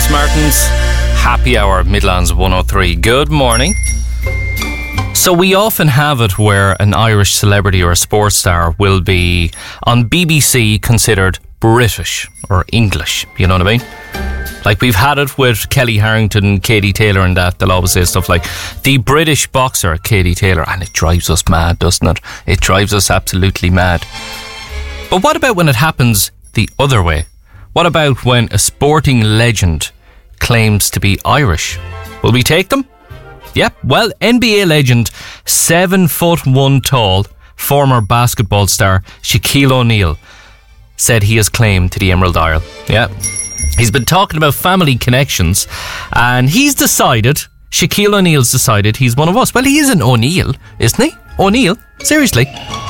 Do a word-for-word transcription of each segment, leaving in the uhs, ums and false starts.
Chris Martin's Happy Hour, Midlands one oh three. Good morning. So we often have it where an Irish celebrity or a sports star will be on B B C considered British or English, you know what I mean? Like we've had it with Kelly Harrington, Katie Taylor and that. They'll always say stuff like the British boxer Katie Taylor, and it drives us mad, doesn't it? It drives us absolutely mad. But what about when it happens the other way? What about when a sporting legend claims to be Irish? Will we take them? Yep. Well, N B A legend, seven foot one tall, former basketball star Shaquille O'Neal said he has claim to the Emerald Isle. Yeah. He's been talking about family connections, and he's decided, Shaquille O'Neal's decided he's one of us. Well, he is an O'Neal, isn't he? O'Neal? Seriously?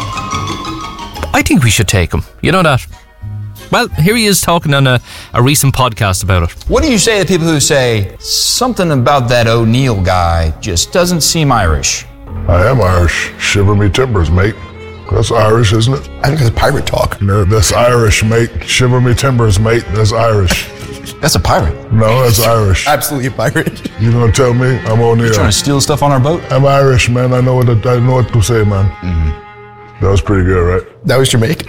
I think we should take him. You know that? Well, here he is talking on a, a recent podcast about it. What do you say to people who say, something about that O'Neal guy just doesn't seem Irish? I am Irish. Shiver me timbers, mate. That's Irish, isn't it? I think that's pirate talk. No, that's Irish, mate. Shiver me timbers, mate. That's Irish. That's a pirate. No, that's Irish. Absolutely a pirate. You gonna tell me I'm O'Neal? You're trying to steal stuff on our boat? I'm Irish, man. I know what to, I know what to say, man. Mm-hmm. That was pretty good, right? That was Jamaican.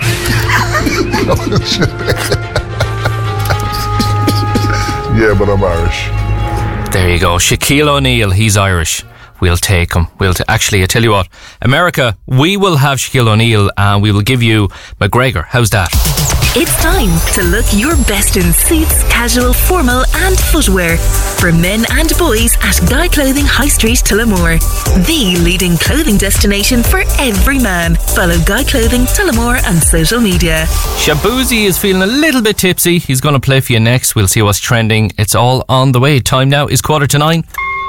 Yeah, but I'm Irish. There you go. Shaquille O'Neal, he's Irish. We'll take him. We'll t- Actually, I tell you what, America, we will have Shaquille O'Neal and we will give you McGregor. How's that? It's time to look your best in suits, casual, formal and footwear. For men and boys at Guy Clothing High Street, Tullamore. The leading clothing destination for every man. Follow Guy Clothing, Tullamore on social media. Shabuzi is feeling a little bit tipsy. He's going to play for you next. We'll see what's trending. It's all on the way. Time now is quarter to nine.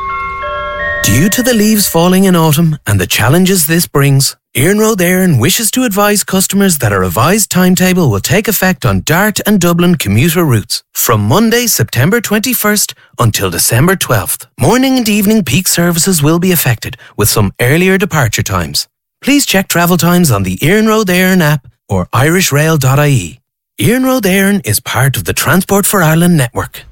Due to the leaves falling in autumn and the challenges this brings, Iarn Road Éireann wishes to advise customers that a revised timetable will take effect on Dart and Dublin commuter routes from Monday, September twenty-first until December twelfth. Morning and evening peak services will be affected with some earlier departure times. Please check travel times on the Iarn Road Éireann app or irish rail dot I E. Iarn Road Éireann is part of the Transport for Ireland network.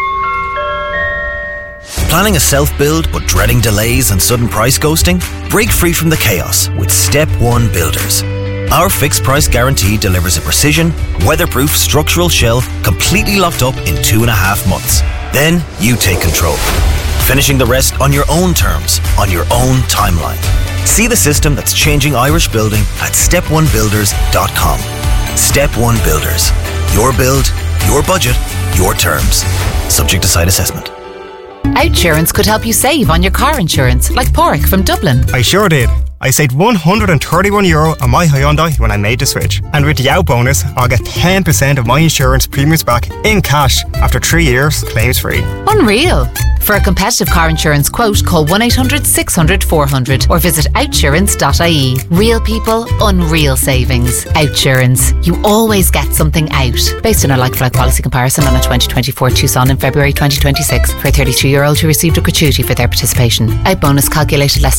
Planning a self-build but dreading delays and sudden price ghosting? Break free from the chaos with Step one Builders. Our fixed price guarantee delivers a precision, weatherproof structural shell completely locked up in two and a half months. Then you take control, finishing the rest on your own terms, on your own timeline. See the system that's changing Irish building at step one builders dot com. Step one Builders. Your build, your budget, your terms. Subject to site assessment. Outsurance could help you save on your car insurance, like Porrick from Dublin. I sure did. I saved one hundred thirty-one euro on my Hyundai when I made the switch. And with the out bonus, I'll get ten percent of my insurance premiums back in cash after three years, claims free. Unreal. For a competitive car insurance quote, call one eight hundred six hundred four hundred or visit outsurance dot I E. Real people, unreal savings. Outsurance. You always get something out. Based on a like-for-like policy comparison on a twenty twenty-four Tucson in February twenty twenty-six for a thirty-two-year-old who received a gratuity for their participation. Out bonus calculated less